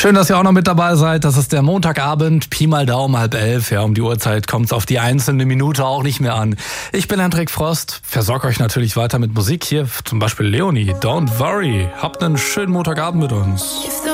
Schön, dass ihr auch noch mit dabei seid. Das ist der Montagabend, Pi mal Daumen, 10:30. Ja, um die Uhrzeit kommt es auf die einzelne Minute auch nicht mehr an. Ich bin Hendrik Frost, versorge euch natürlich weiter mit Musik. Hier zum Beispiel Leonie, Don't Worry. Habt einen schönen Montagabend mit uns.